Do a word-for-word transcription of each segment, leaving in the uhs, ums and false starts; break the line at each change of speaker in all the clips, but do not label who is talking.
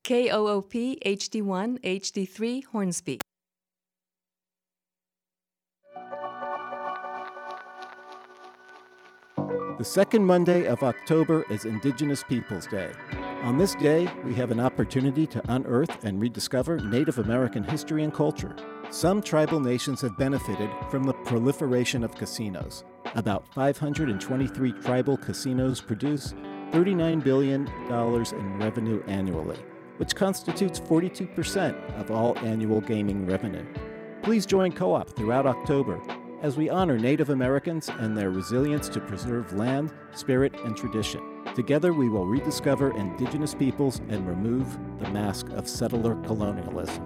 K O O P H D one H D three Hornsby.
The second Monday of October is Indigenous Peoples Day. On this day, we have an opportunity to unearth and rediscover Native American history and culture. Some tribal nations have benefited from the proliferation of casinos. About five hundred twenty-three tribal casinos produce thirty-nine billion dollars in revenue annually, which constitutes forty-two percent of all annual gaming revenue. Please join Co-op throughout October as we honor Native Americans and their resilience to preserve land, spirit, and tradition. Together, we will rediscover Indigenous peoples and remove the mask of settler colonialism.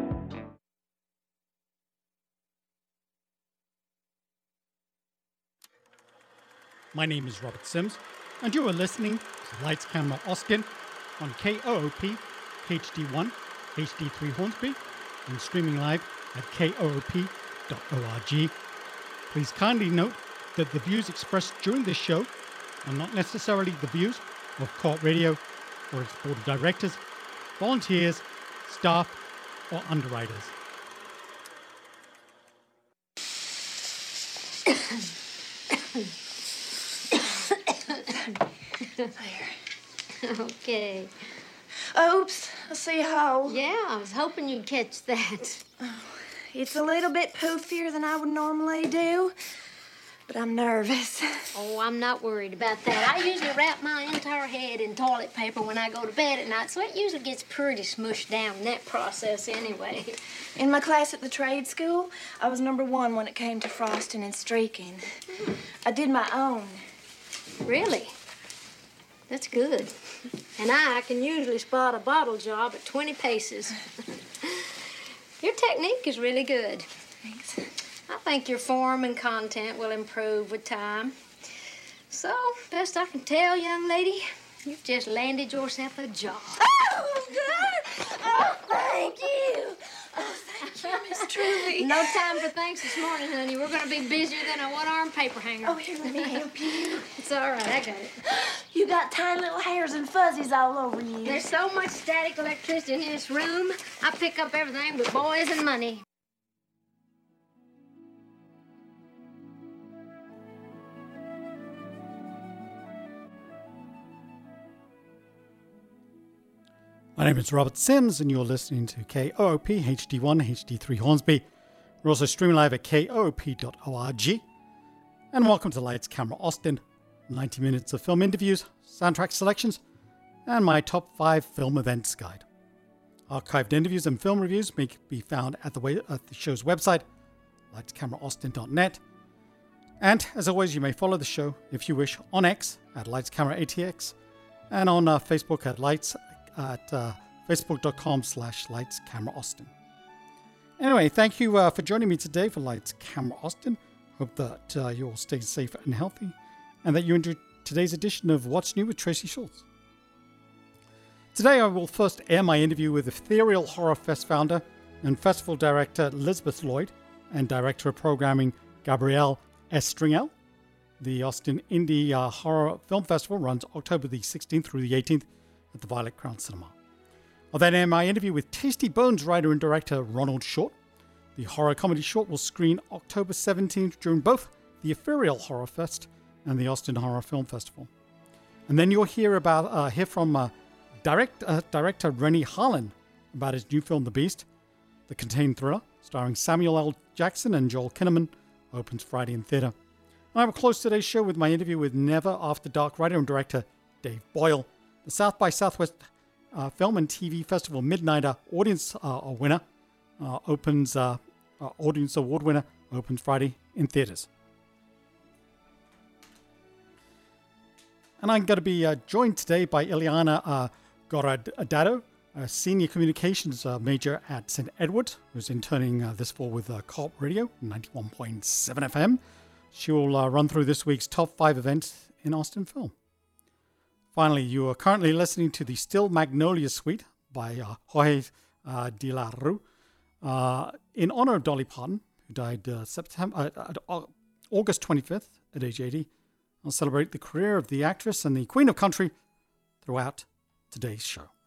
My name is Robert Sims, and you are listening to Lights Camera Austin on K O O P H D one H D three Hornsby and streaming live at K O O P dot org. Please kindly note that the views expressed during this show are not necessarily the views of Co-op Radio or its board of directors, volunteers, staff, or underwriters.
Okay.
Oops, I see a hole.
Yeah, I was hoping you'd catch that.
Oh, it's a little bit poofier than I would normally do, but I'm nervous.
Oh, I'm not worried about that. I usually wrap my entire head in toilet paper when I go to bed at night, so it usually gets pretty smushed down in that process anyway.
In my class at the trade school, I was number one when it came to frosting and streaking. Mm. I did my own.
Really? That's good. And I can usually spot a bottle job at twenty paces. Your technique is really good.
Thanks.
I think your form and content will improve with time. So, best I can tell, young lady, you've just landed yourself a job.
Oh, good. Oh, thank you. Oh, thank you, Miss Truby.
No time for thanks this morning, honey. We're going to be busier than a one-arm paper hanger.
Oh, here, let me help you.
It's all right. I got it.
You got tiny little hairs and fuzzies all over you.
There's so much static electricity in this room, I pick up everything but boys and money.
My name is Robert Sims, and you're listening to K O O P H D one H D three Hornsby. We're also streaming live at K O O P dot org. And welcome to Lights Camera Austin, ninety minutes of film interviews, soundtrack selections, and my top five film events guide. Archived interviews and film reviews may be found at the, way, at the show's website, lights camera austin dot net. And as always, you may follow the show, if you wish, on X at lightscameraatx and on uh, Facebook at Lights at uh, facebook.com slash Lights Camera Austin. Anyway, thank you uh, for joining me today for Lights Camera Austin. Hope that uh, you all stay safe and healthy, and that you enjoyed today's edition of What's New with Tracy Schultz. Today I will first air my interview with Ethereal Horror Fest founder and festival director Elizabeth Lloyd and director of programming Gabrielle Estringel. The Austin Indie uh, Horror Film Festival runs October the sixteenth through the eighteenth at the Violet Crown Cinema. I'll then air my interview with Tasty Bones writer and director Ronald Short. The horror comedy short will screen October seventeenth during both the Ethereal Horror Fest and the Austin Horror Film Festival. And then you'll hear about uh, hear from uh, direct, uh, director Rennie Harlan about his new film The Beast. The contained thriller, starring Samuel L. Jackson and Joel Kinnaman, opens Friday in theater. And I will close today's show with my interview with Never After Dark writer and director Dave Boyle. The South by Southwest uh, Film and T V Festival Midnighter Audience uh, winner uh, opens uh, uh, Audience Award winner opens Friday in theaters. And I'm going to be uh, joined today by Ileana uh, Goradado, a senior communications uh, major at Saint Edward, who's interning uh, this fall with uh, Co-op Radio ninety-one point seven F M. She will uh, run through this week's top five events in Austin film. Finally, you are currently listening to the Still Magnolia Suite by uh, Jorge uh, de la Rue uh, in honor of Dolly Parton, who died uh, September, uh, uh, August twenty-fifth at age eighty. I'll celebrate the career of the actress and the Queen of Country throughout today's show.